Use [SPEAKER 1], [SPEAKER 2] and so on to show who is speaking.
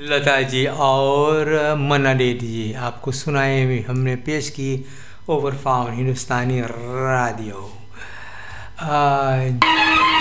[SPEAKER 1] लता जी और मन्ना डे जी आपको सुनाए हमने पेश की ओवर फाउंड हिंदुस्तानी रेडियो।